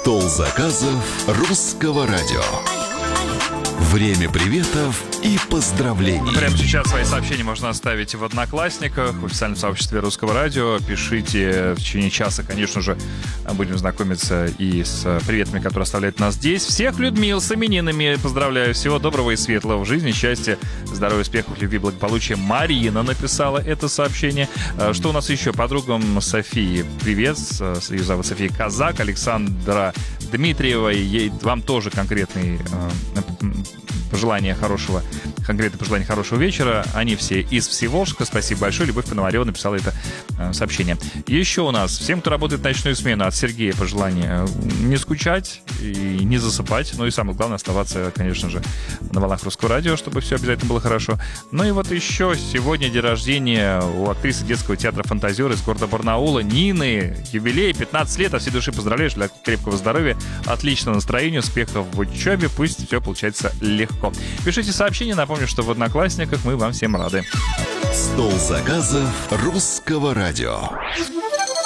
Стол заказов Русского радио. Время приветов и поздравлений. Прямо сейчас свои сообщения можно оставить в Одноклассниках, в официальном сообществе Русского радио. Пишите в течение часа, конечно же, будем знакомиться и с приветами, которые оставляют нас здесь. Всех Людмил с именинами поздравляю. Всего доброго и светлого в жизни, счастья, здоровья, успехов, любви, благополучия. Марина написала это сообщение. Что у нас еще? Подругам Софии привет. Ее зовут София Казак, Александра Дмитриева. Ей вам тоже конкретные пожелания хорошего вечера. Они все из Всеволожска. Спасибо большое. Любовь Пономарева написала это сообщение. Еще у нас всем, кто работает в ночную смену, от Сергея пожелание не скучать и не засыпать. Ну и самое главное, оставаться, конечно же, на волнах Русского радио, чтобы все обязательно было хорошо. Ну и вот еще сегодня день рождения у актрисы детского театра «Фантазер» из города Барнаула Нины. Юбилей, 15 лет. От всей души поздравляю, для крепкого здоровья, отличного настроения, успехов в учебе. Пусть все получается легко. Пишите сообщения. Напомню, что в Одноклассниках мы вам всем рады. Стол заказов Русского радио.